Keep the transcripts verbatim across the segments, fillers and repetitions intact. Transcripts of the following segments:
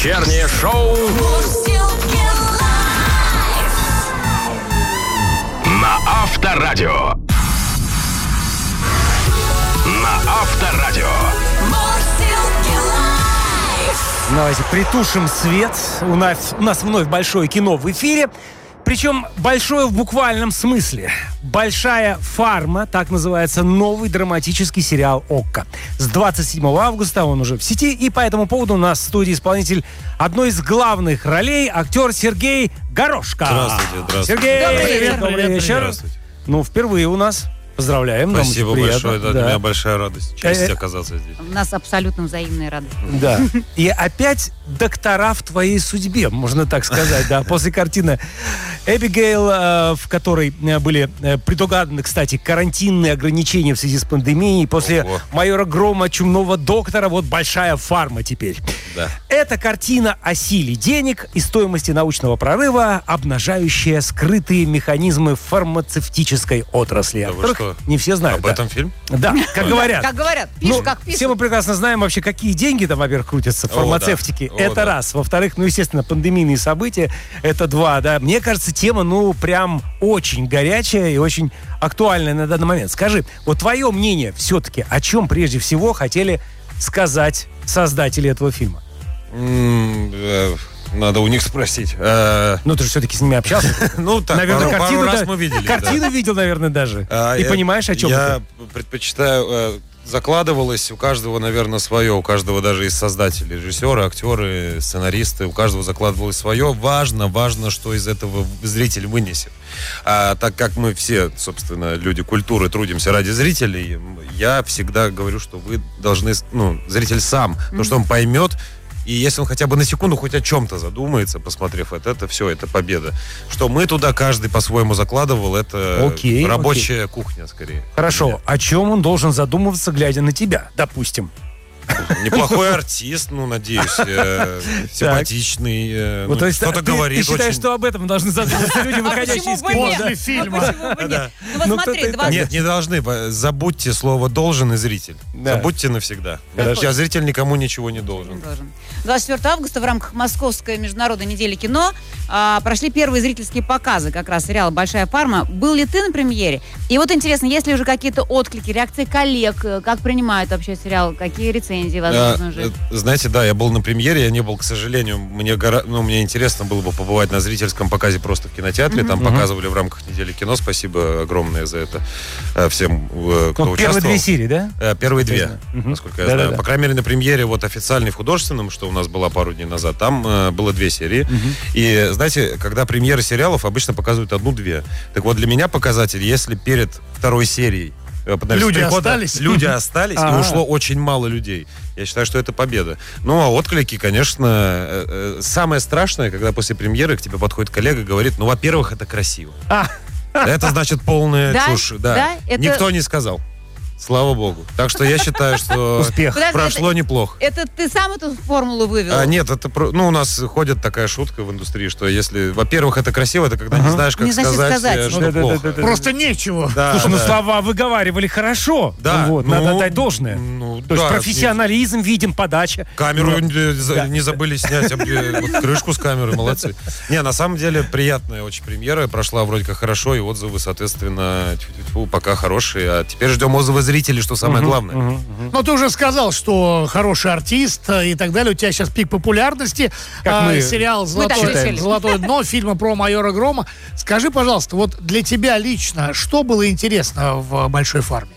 Вечернее шоу на Авторадио. На Авторадио. Давайте притушим свет. У нас, у нас вновь большое кино в эфире. Причем большое в буквальном смысле. «Большая фарма», так называется новый драматический сериал «ОККО». С двадцать седьмого августа он уже в сети, и по этому поводу у нас в студии исполнитель одной из главных ролей, актер Сергей Горошко. Здравствуйте, здравствуйте. Сергей, Добрый привет, вечер. добрый вечер. Здравствуйте. Ну, впервые у нас. Поздравляем. нам Спасибо очень приятно. большое, да, Да. для меня большая радость. Честь Э, оказаться здесь. У нас абсолютно взаимная радость. Да. И опять доктора в твоей судьбе, можно так сказать, да. После картины «Эбигейл», э, в которой э, были э, предугаданы, кстати, карантинные ограничения в связи с пандемией, после Ого. «Майора Грома», «Чумного доктора», вот «Большая фарма» теперь. Да. Это картина о силе денег и стоимости научного прорыва, обнажающая скрытые механизмы фармацевтической отрасли. Да о вы которых что? не все знают. Об да. этом фильм? Да, как говорят. Как говорят, пишут, Ну, как пишут. все мы прекрасно знаем вообще, какие деньги там, во-первых, крутятся в О, фармацевтике. да. О, Это да. раз. Во-вторых, ну, естественно, пандемийные события. Это два, да. Мне кажется, тема, ну, прям очень горячая и очень актуальная на данный момент. Скажи, вот твое мнение все-таки, о чем прежде всего хотели сказать создатели этого фильма? М, э, Надо у них спросить. Э, Ну, ты же все-таки с ними общался. Ну, так, Наверное, пару- картину, пару раз да- мы видели. да. Картину видел, наверное, даже. А, И я- понимаешь, о чем Я это? предпочитаю... э, Закладывалось у каждого, наверное, свое. У каждого даже из создателей, режиссеры, актеры, сценаристы. У каждого закладывалось свое. Важно, важно, что из этого зритель вынесет. А так как мы все, собственно, люди культуры, трудимся ради зрителей, я всегда говорю, что вы должны... Ну, зритель сам. То, что он поймет... И если он хотя бы на секунду хоть о чем-то задумается, посмотрев это, это все, это победа. Что мы туда каждый по-своему закладывал, это Окей, рабочая кухня, скорее. Хорошо. О чем он должен задумываться, глядя на тебя, допустим? Неплохой артист, ну, надеюсь, э, симпатичный, э, Вот, ну, то есть что-то ты, говорит ты считаешь, очень... что об этом должны задуматься люди, А выходящие почему из бы кино? нет? да? А почему бы нет? Ну вот Ну, смотри, кто-то и два... так. Нет, не должны. Вы Забудьте слово «должен» и «зритель». Да. Забудьте навсегда. Хорошо. Сейчас зритель никому ничего не должен. должен. двадцать четвёртого августа в рамках Московской международной недели кино а, прошли первые зрительские показы как раз сериала «Большая фарма». Был ли ты на премьере? И вот интересно, есть ли уже какие-то отклики, реакции коллег, как принимают вообще сериал, какие рецензии, возможно, А, уже? э, Знаете, да, я был на премьере, я не был, к сожалению. Мне, гора... ну, мне интересно было бы побывать на зрительском показе просто в кинотеатре. Там показывали в рамках недели кино. Спасибо огромное за это э, всем, э, кто Ну, участвовал. первые две серии, да? Э, Первые две, Естественно. Мгм. насколько я Да-да-да. знаю. По крайней мере, на премьере вот официальной в художественном, что у нас была пару дней назад, там э, было две серии. И, знаете, когда премьеры сериалов обычно показывают одну-две. Так вот, для меня показатель, если перед второй серией э, подались Люди три года, остались? люди остались, и Ага. ушло очень мало людей. Я считаю, что это победа. Ну, а отклики, конечно, э, э, самое страшное, когда после премьеры к тебе подходит коллега и говорит, ну, во-первых, это красиво. А. Это значит полная Да? чушь. Да. Да? Это- Никто не сказал. Слава богу. Так что я считаю, что Успех. Подожди, прошло неплохо. Это ты сам эту формулу вывел? А, нет, это про- ну у нас ходит такая шутка в индустрии, что если, во-первых, это красиво, это когда не знаешь, как Не знаешь, что сказать, сказать. э, что Да-да-да-да-да. плохо. Просто нечего. Да, Слушай, ну да. слова выговаривали хорошо. Да, Вот, ну, надо отдать должное. ну, То есть да, профессионализм виден, подача. Камеру Ну, э, за- не забыли снять, об- э, вот крышку с камеры, молодцы. Не, на самом деле приятная очень премьера, прошла вроде как хорошо, и отзывы, соответственно, тьфу-тьфу-тьфу, пока хорошие. А теперь ждем отзывы зрителей, что самое главное. Но ты уже сказал, что хороший артист э, и так далее. У тебя сейчас пик популярности. Как А, мы сериал «Золотое, считаем. «Золотое дно», фильма про майора Грома. Скажи, пожалуйста, вот для тебя лично, что было интересно в «Большой фарме»?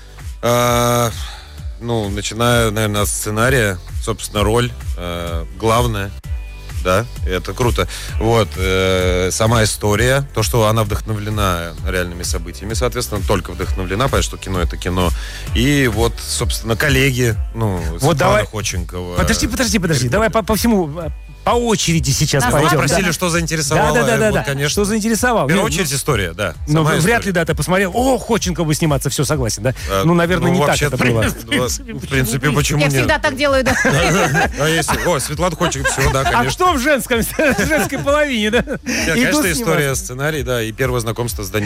А, ну, начиная, наверное, от сценария, собственно, роль э, главная. Да, это круто. Вот, э, сама история, то, что она вдохновлена реальными событиями, соответственно, только вдохновлена, понятно, что кино — это кино. И вот, собственно, коллеги, ну, Светлана давай- Ходченкова. Подожди, подожди, подожди. Давай по, по всему, э, по очереди сейчас Нас Вы пойдем. спросили, Да. что заинтересовало. Да, да, да, да, вот, да. конечно. Что заинтересовало? В первую Ну, очередь история, да. Ну, Сама вряд ли, история. да, ты посмотрел, о, Ходченко бы сниматься, все, согласен, да? А, Ну, наверное, не так вообще, это было. В принципе, в принципе, почему Я нет? всегда так делаю, да. А если... О, Светлана Ходченкова, все, да, А конечно. кто в женском, женской половине, да? Нет, Идут конечно, сниматься. история, сценарий, да, и первое знакомство с Данилой.